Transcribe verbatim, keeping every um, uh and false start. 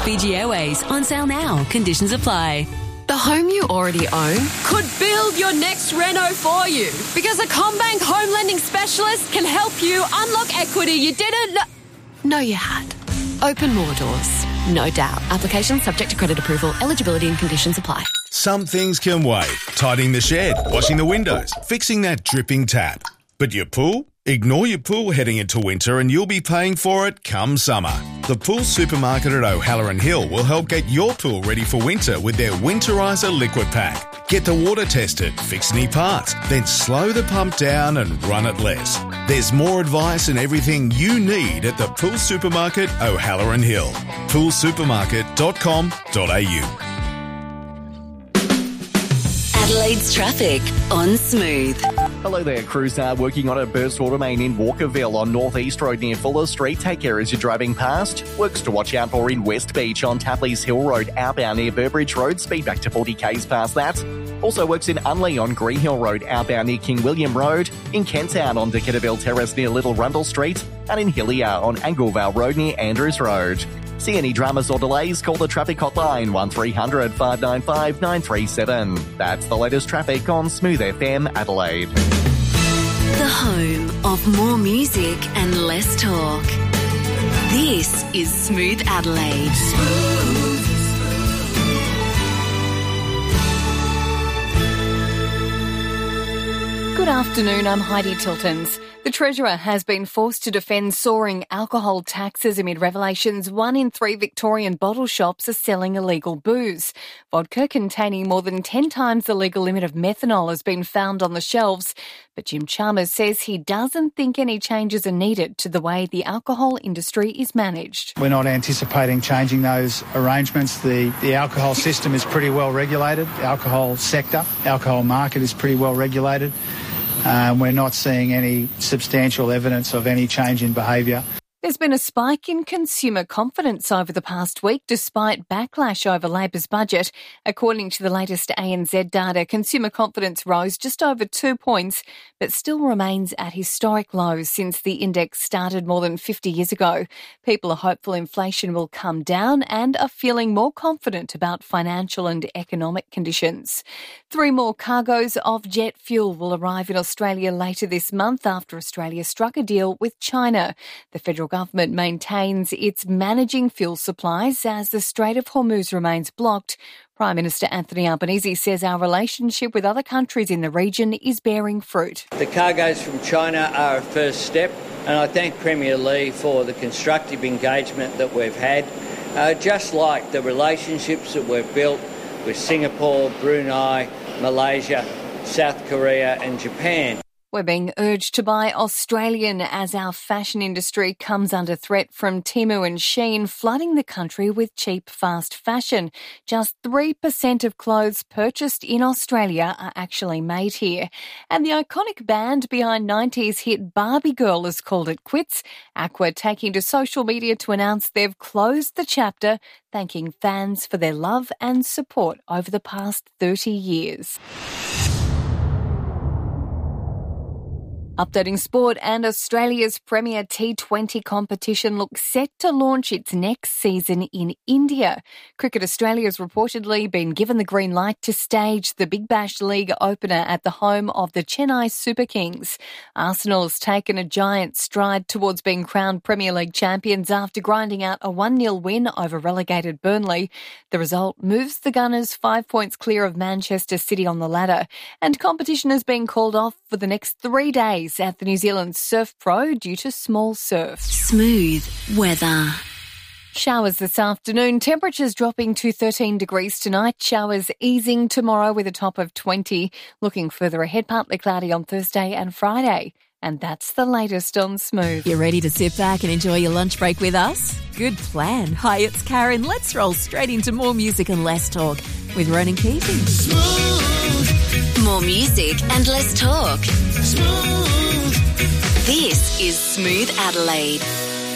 Fiji Airways. On sale now. Conditions apply. The home you already own could build your next reno for you, because a CommBank home lending specialist can help you unlock equity you didn't know, know you had. Open more doors, no doubt. Application subject to credit approval. Eligibility and conditions apply. Some things can wait. Tidying the shed, washing the windows, fixing that dripping tap. But your pool? Ignore your pool heading into winter and you'll be paying for it come summer. The Pool Supermarket at O'Halloran Hill will help get your pool ready for winter with their Winterizer Liquid Pack. Get the water tested, fix any parts, then slow the pump down and run it less. There's more advice and everything you need at the Pool Supermarket O'Halloran Hill. pool supermarket dot com dot a u. Adelaide's traffic on Smooth. Hello there, crews are working on a burst water main in Walkerville on North East Road near Fuller Street. Take care as you're driving past. Works to watch out for in West Beach on Tapley's Hill Road outbound near Burbridge Road. Speed back to forty k's past that. Also works in Unley on Green Hill Road outbound near King William Road. In Kenttown on Decaturville Terrace near Little Rundle Street. And in Hillier on Anglevale Road near Andrews Road. See any dramas or delays, call the traffic hotline one three hundred, five nine five, nine three seven. That's the latest traffic on Smooth F M Adelaide. The home of more music and less talk. This is Smooth Adelaide. Smooth. Good afternoon, I'm Heidi Tiltons. The Treasurer has been forced to defend soaring alcohol taxes amid revelations one in three Victorian bottle shops are selling illegal booze. Vodka containing more than ten times the legal limit of methanol has been found on the shelves, but Jim Chalmers says he doesn't think any changes are needed to the way the alcohol industry is managed. We're not anticipating changing those arrangements. The, the alcohol system is pretty well regulated. The alcohol sector, alcohol market is pretty well regulated. Uh, we're not seeing any substantial evidence of any change in behaviour. There's been a spike in consumer confidence over the past week despite backlash over Labor's budget. According to the latest A N Z data, consumer confidence rose just over two points but still remains at historic lows since the index started more than fifty years ago. People are hopeful inflation will come down and are feeling more confident about financial and economic conditions. Three more cargoes of jet fuel will arrive in Australia later this month after Australia struck a deal with China. The federal government maintains it's managing fuel supplies as the Strait of Hormuz remains blocked. Prime Minister Anthony Albanese says our relationship with other countries in the region is bearing fruit. The cargoes from China are a first step, and I thank Premier Lee for the constructive engagement that we've had, uh, just like the relationships that we've built with Singapore, Brunei, Malaysia, South Korea and Japan. We're being urged to buy Australian as our fashion industry comes under threat from Temu and Shein flooding the country with cheap fast fashion. Just three percent of clothes purchased in Australia are actually made here. And the iconic band behind nineties hit Barbie Girl has called it quits. Aqua taking to social media to announce they've closed the chapter, thanking fans for their love and support over the past thirty years. Updating sport, and Australia's premier T twenty competition looks set to launch its next season in India. Cricket Australia has reportedly been given the green light to stage the Big Bash League opener at the home of the Chennai Super Kings. Arsenal has taken a giant stride towards being crowned Premier League champions after grinding out a one nil win over relegated Burnley. The result moves the Gunners five points clear of Manchester City on the ladder, and competition has been called off for the next three days at the New Zealand Surf Pro due to small surf. Smooth weather. Showers this afternoon, temperatures dropping to thirteen degrees tonight, showers easing tomorrow with a top of twenty. Looking further ahead, partly cloudy on Thursday and Friday. And that's the latest on Smooth. You're ready to sit back and enjoy your lunch break with us? Good plan. Hi, it's Karen. Let's roll straight into more music and less talk with Ronan Keating. Smooth. More music and less talk. Smooth. This is Smooth Adelaide.